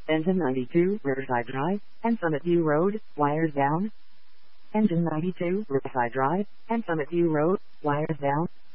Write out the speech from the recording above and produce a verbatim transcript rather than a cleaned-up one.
Engine ninety-two, Riverside Drive, and Summit View Road, wires down. Engine ninety-two, Riverside Drive, and Summit View Road, wires down.